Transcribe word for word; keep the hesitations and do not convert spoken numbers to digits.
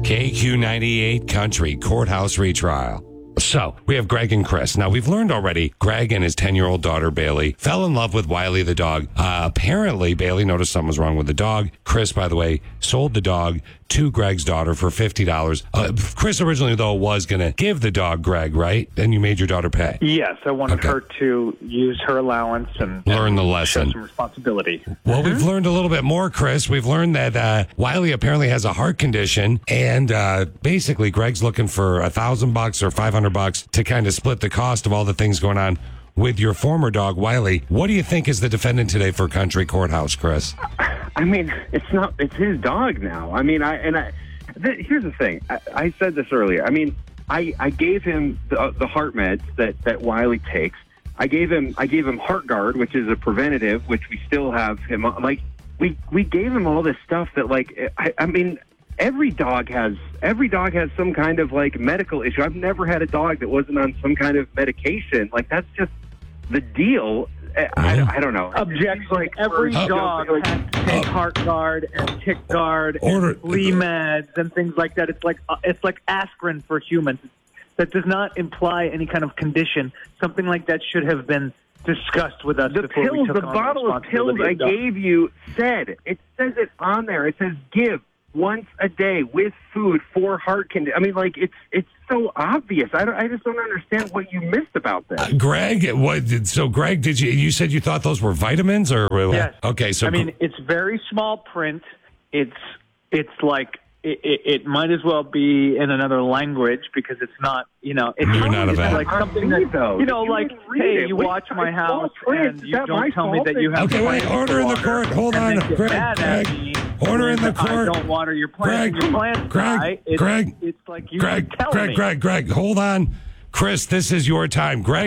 K Q ninety-eight Country Courthouse Retrial. So, we have Greg and Chris. Now, we've learned already, Greg and his ten-year-old daughter, Bailey, fell in love with Wiley the dog. Uh, apparently, Bailey noticed something was wrong with the dog. Chris, by the way, sold the dog to Greg's daughter for fifty dollars. Uh, Chris originally, though, was going to give the dog Greg, right? Then you made your daughter pay. Yes, I wanted Okay. her to use her allowance and Learn the and lesson. show some responsibility. Well, we've learned a little bit more, Chris. We've learned that uh, Wiley apparently has a heart condition, and uh, basically Greg's looking for a thousand bucks or five hundred bucks to kind of split the cost of all the things going on with your former dog, Wiley. What do you think is the defendant today for Country Courthouse, Chris? I mean, it's not, it's his dog now. I mean, I, and I, th- here's the thing. I, I said this earlier. I mean, I, I gave him the, uh, the heart meds that, that Wiley takes. I gave him, I gave him HeartGuard, which is a preventative, which we still have him on. Like, we, we gave him all this stuff that, like, I, I mean, every dog has, every dog has some kind of, like, medical issue. I've never had a dog that wasn't on some kind of medication. Like, that's just the deal. I, I, I don't know. Objection. Like, Every for- dog like, has to take heart guard and tick guard Order- and flea meds and things like that. It's like uh, it's like aspirin for humans. That does not imply any kind of condition. Something like that should have been discussed with us The before we pills, took the on bottle of pills responsibility I of dogs. gave you said, it says it on there. It says give once a day with food for heart condition. I mean, like, it's it's so obvious. I, don't, I just don't understand what you missed about this. Uh, Greg, what? Did, so, Greg, did you? You said you thought those were vitamins, or Yes. Okay, so I mean, it's very small print. It's it's like it, it, it might as well be in another language because it's not, you know, it's You're not a it's vet. like something Me, that, though. you know, You like, didn't read hey, it. you Wait, watch my it's house all print. and Is you that my don't tell me fault that you that- have Okay, wait, plants order to in the water, court. Hold and on, then get Greg, mad at Greg. me Order in when the court. I don't water your plants Greg, and your plants Greg, die. It's, Greg, it's like you Greg, tell Greg, me. Greg, Greg, hold on. Chris, this is your time. Greg.